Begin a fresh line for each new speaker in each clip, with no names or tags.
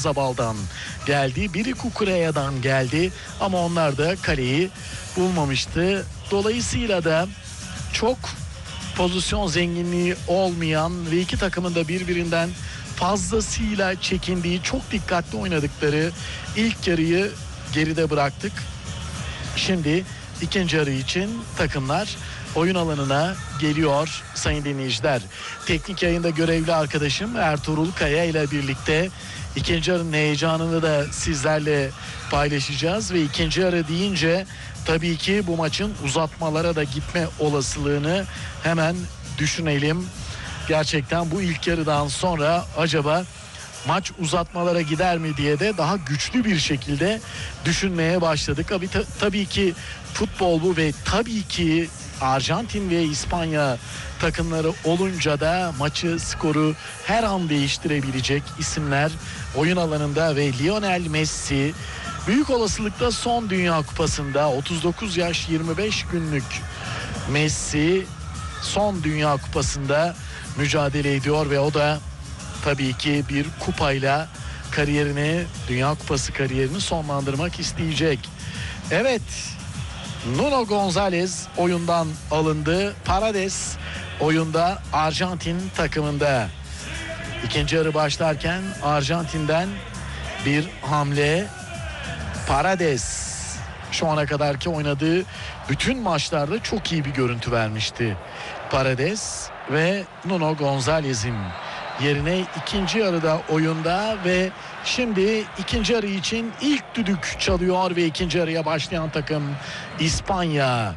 Oyarzabal'dan geldi. Biri Kukureya'dan geldi. Ama onlar da kaleyi bulmamıştı. Dolayısıyla da çok pozisyon zenginliği olmayan ve iki takımın da birbirinden fazlasıyla çekindiği, çok dikkatli oynadıkları ilk yarıyı geride bıraktık. Şimdi ikinci yarı için takımlar oyun alanına geliyor sayın dinleyiciler. Teknik yayında görevli arkadaşım Ertuğrul Kaya ile birlikte ikinci yarının heyecanını da sizlerle paylaşacağız ve ikinci yarı deyince tabii ki bu maçın uzatmalara da gitme olasılığını hemen düşünelim. Gerçekten bu ilk yarıdan sonra acaba maç uzatmalara gider mi diye de daha güçlü bir şekilde düşünmeye başladık. Tabii ki futbol bu ve tabii ki Arjantin ve İspanya takımları olunca da maçı, skoru her an değiştirebilecek isimler oyun alanında ve Lionel Messi büyük olasılıkla son Dünya Kupası'nda 39 yaş 25 günlük Messi son Dünya Kupası'nda mücadele ediyor ve o da tabii ki bir kupayla kariyerini, Dünya Kupası kariyerini sonlandırmak isteyecek. Evet, Nuno González oyundan alındı. Paredes oyunda Arjantin takımında. İkinci yarı başlarken Arjantin'den bir hamle. Paredes şu ana kadarki oynadığı bütün maçlarda çok iyi bir görüntü vermişti. Paredes ve Nuno González'in yerine ikinci yarıda oyunda ve şimdi ikinci yarı için ilk düdük çalıyor ve ikinci yarıya başlayan takım İspanya.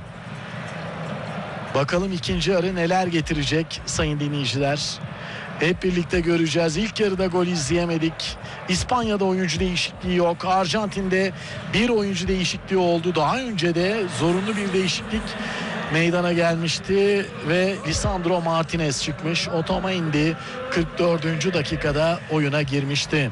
Bakalım ikinci yarı neler getirecek sayın dinleyiciler. Hep birlikte göreceğiz. İlk yarıda gol izleyemedik. İspanya'da oyuncu değişikliği yok. Arjantin'de bir oyuncu değişikliği oldu. Daha önce de zorunlu bir değişiklik meydana gelmişti ve Lisandro Martinez çıkmış. Otamendi 44. dakikada oyuna girmişti.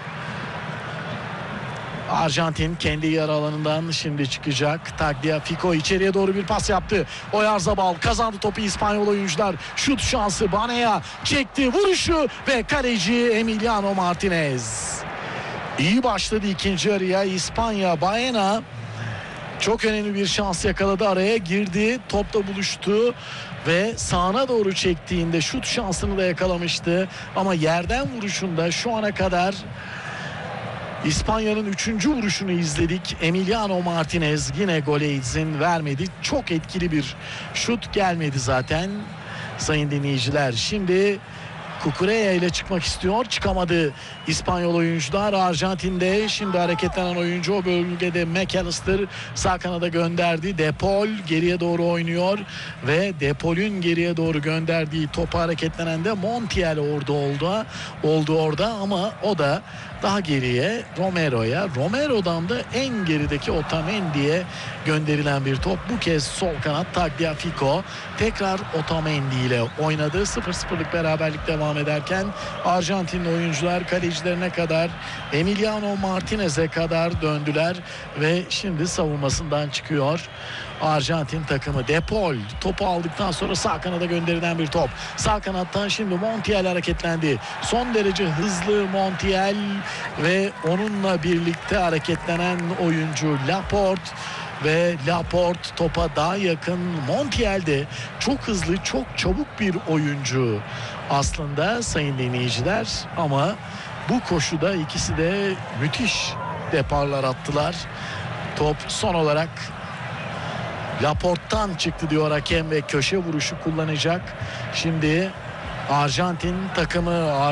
Arjantin kendi yarı alanından şimdi çıkacak. Tagliafico içeriye doğru bir pas yaptı. Oyarzabal kazandı topu İspanyol oyuncular. Şut şansı Banea çekti vuruşu ve kaleci Emiliano Martinez. İyi başladı ikinci yarıya İspanya. Baena çok önemli bir şans yakaladı, araya girdi, topla buluştu ve sağına doğru çektiğinde şut şansını da yakalamıştı. Ama yerden vuruşunda şu ana kadar İspanya'nın 3. vuruşunu izledik. Emiliano Martinez yine gole izin vermedi. Çok etkili bir şut gelmedi zaten sayın dinleyiciler. Şimdi Kukureya ile çıkmak istiyor. Çıkamadı İspanyol oyuncular. Arjantin'de şimdi hareketlenen oyuncu o bölgede McAllister sağ kanada gönderdi. De Paul geriye doğru oynuyor ve De Paul'ün geriye doğru gönderdiği topa hareketlenen de Montiel oldu orada ama o da daha geriye Romero'dan da en gerideki Otamendi'ye gönderilen bir top. Bu kez sol kanat Tagliafico tekrar Otamendi ile oynadı. 0-0'lık beraberlik devam ederken Arjantinli oyuncular kalecilerine kadar Emiliano Martinez'e kadar döndüler ve şimdi savunmasından çıkıyor Arjantin takımı. De Paul topu aldıktan sonra sağ kanada gönderilen bir top. Sağ kanattan şimdi Montiel hareketlendi. Son derece hızlı Montiel ve onunla birlikte hareketlenen oyuncu Laporte ve Laporte topa daha yakın. Montiel de çok hızlı, çok çabuk bir oyuncu aslında sayın dinleyiciler ama bu koşuda ikisi de müthiş deparlar attılar. Top son olarak Laporte'tan çıktı diyor hakem ve köşe vuruşu kullanacak. Şimdi Arjantin takımı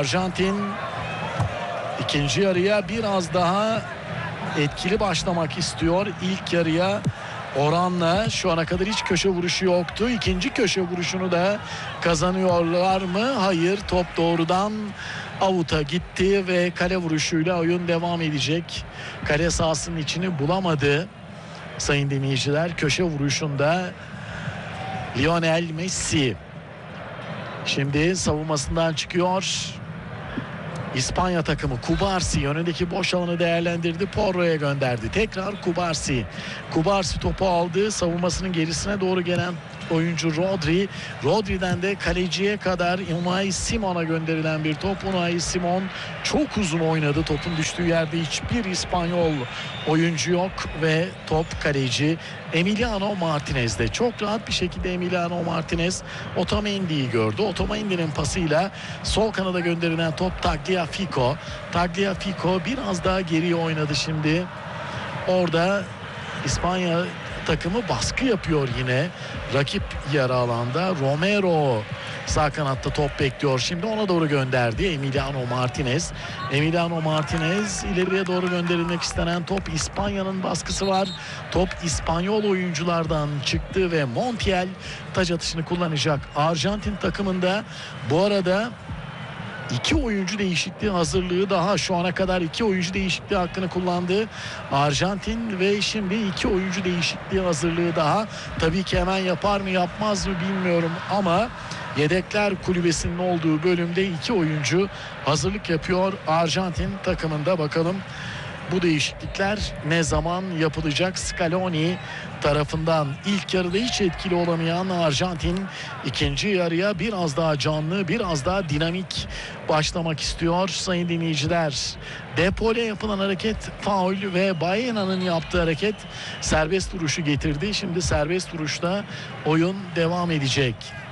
ikinci yarıya biraz daha etkili başlamak istiyor. İlk yarıya oranla şu ana kadar hiç köşe vuruşu yoktu. İkinci köşe vuruşunu da kazanıyorlar mı? Hayır, top doğrudan avuta gitti ve kale vuruşuyla oyun devam edecek. Kale sahasının içini bulamadı sayın dinleyiciler. Köşe vuruşunda Lionel Messi şimdi savunmasından çıkıyor. İspanya takımı Cubarsí önündeki boş alanı değerlendirdi. Porro'ya gönderdi. Tekrar Cubarsí topu aldı. Savunmasının gerisine doğru gelen oyuncu Rodri. Rodri'den de kaleciye kadar Unai Simon'a gönderilen bir top. Unai Simon çok uzun oynadı. Topun düştüğü yerde hiçbir İspanyol oyuncu yok ve top kaleci Emiliano Martinez'de. Çok rahat bir şekilde Emiliano Martinez Otamendi'yi gördü. Otamendi'nin pasıyla sol kanada gönderilen top Tagliafico. Tagliafico biraz daha geriye oynadı şimdi. Orada İspanya takımı baskı yapıyor yine. Rakip yarı alanda. Romero sağ kanatta top bekliyor. Şimdi ona doğru gönderdi Emiliano Martinez. Emiliano Martinez ileriye doğru gönderilmek istenen top. İspanya'nın baskısı var. Top İspanyol oyunculardan çıktı ve Montiel taç atışını kullanacak. Arjantin takımında bu arada 2 oyuncu değişikliği hazırlığı daha, şu ana kadar 2 oyuncu değişikliği hakkını kullandı Arjantin ve şimdi 2 oyuncu değişikliği hazırlığı daha. Tabii ki hemen yapar mı yapmaz mı bilmiyorum ama yedekler kulübesinin olduğu bölümde 2 oyuncu hazırlık yapıyor Arjantin takımında. Bakalım bu değişiklikler ne zaman yapılacak? Scaloni tarafından ilk yarıda hiç etkili olamayan Arjantin ikinci yarıya biraz daha canlı, biraz daha dinamik başlamak istiyor sayın dinleyiciler. De Paul'e yapılan hareket faul ve Baena'nın yaptığı hareket serbest vuruşu getirdi. Şimdi serbest vuruşta oyun devam edecek.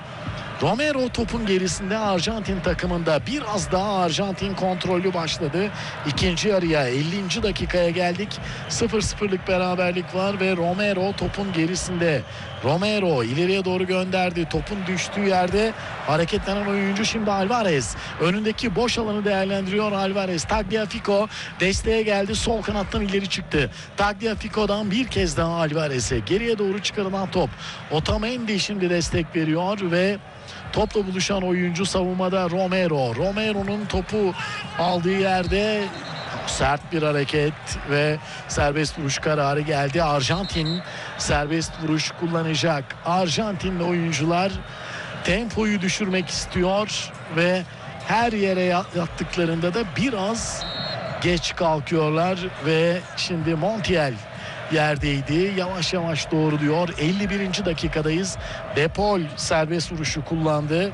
Romero topun gerisinde Arjantin takımında. Biraz daha Arjantin kontrollü başladı. İkinci yarıya 50. dakikaya geldik. 0-0'lık beraberlik var ve Romero topun gerisinde. Romero ileriye doğru gönderdi. Topun düştüğü yerde hareketlenen oyuncu şimdi Alvarez. Önündeki boş alanı değerlendiriyor Alvarez. Tagliafico desteğe geldi. Sol kanattan ileri çıktı. Tagliafico'dan bir kez daha Alvarez'e. Geriye doğru çıkarılan top. Otamendi şimdi destek veriyor ve topla buluşan oyuncu savunmada Romero. Romero'nun topu aldığı yerde sert bir hareket ve serbest vuruş kararı geldi. Arjantin serbest vuruş kullanacak. Arjantinli oyuncular tempoyu düşürmek istiyor ve her yere yattıklarında da biraz geç kalkıyorlar ve şimdi Montiel yerdeydi. Yavaş yavaş doğruluyor. 51. dakikadayız. De Paul serbest vuruşu kullandı.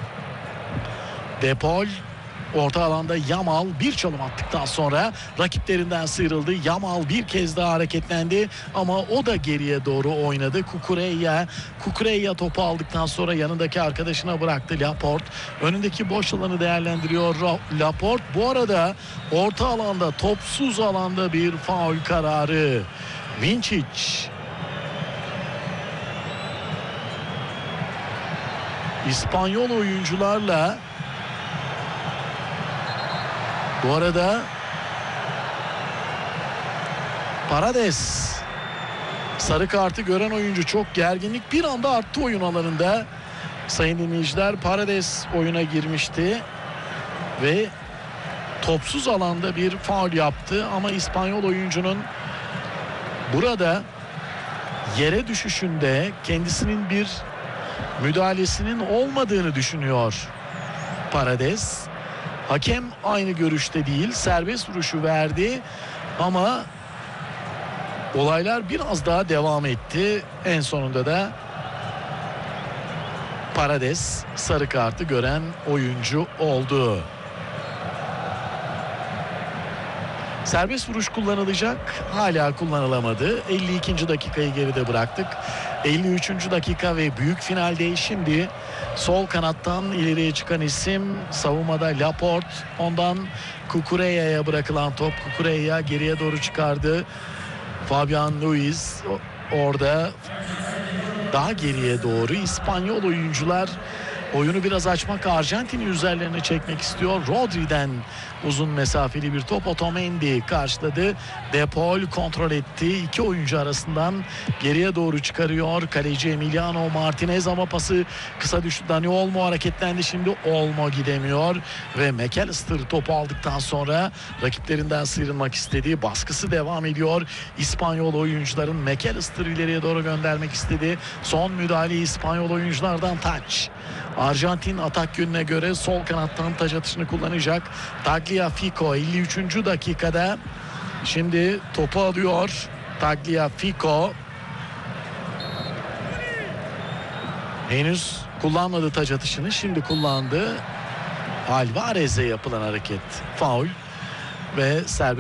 De Paul orta alanda Yamal bir çalım attıktan sonra rakiplerinden sıyrıldı. Yamal bir kez daha hareketlendi ama o da geriye doğru oynadı. Cucurella topu aldıktan sonra yanındaki arkadaşına bıraktı Laporte. Önündeki boş alanı değerlendiriyor Laporte. Bu arada orta alanda, topsuz alanda bir faul kararı. Vinčić İspanyol oyuncularla bu arada Paredes sarı kartı gören oyuncu. Çok gerginlik bir anda arttı oyun alanında. Sayın dinleyiciler, Paredes oyuna girmişti ve topsuz alanda bir faul yaptı ama İspanyol oyuncunun burada yere düşüşünde kendisinin bir müdahalesinin olmadığını düşünüyor Paredes. Hakem aynı görüşte değil. Serbest vuruşu verdi ama olaylar biraz daha devam etti. En sonunda da Paredes sarı kartı gören oyuncu oldu. Serbest vuruş kullanılacak. Hala kullanılamadı. 52. dakikayı geride bıraktık. 53. dakika ve büyük finalde şimdi sol kanattan ileriye çıkan isim savunmada Laporte. Ondan Cucurella'ya bırakılan top. Cucurella geriye doğru çıkardı. Fabian Ruiz orada daha geriye doğru. İspanyol oyuncular oyunu biraz açmak, Arjantin'i üzerlerine çekmek istiyor. Rodri'den uzun mesafeli bir top. Otamendi karşıladı. De Paul kontrol etti. 2 oyuncu arasından geriye doğru çıkarıyor kaleci Emiliano Martinez ama pası kısa düştü. Dani Olmo hareketlendi. Şimdi Olmo gidemiyor ve McAllister topu aldıktan sonra rakiplerinden sıyrılmak istedi. Baskısı devam ediyor. İspanyol oyuncuların McAllister ileriye doğru göndermek istedi. Son müdahale İspanyol oyunculardan taç. Arjantin atak yönüne göre sol kanattan taç atışını kullanacak. Tagliafico 53. dakikada şimdi topu alıyor. Tagliafico Henüz kullanmadı taç atışını, şimdi kullandı. Alvarez'e yapılan hareket faul ve serbest